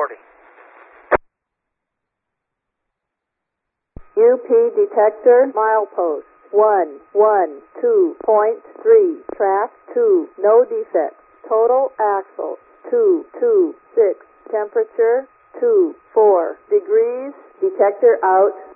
reporting. UP detector milepost 112.3, track 2, no defects. Total axle 226, temperature 24 degrees. Detector out.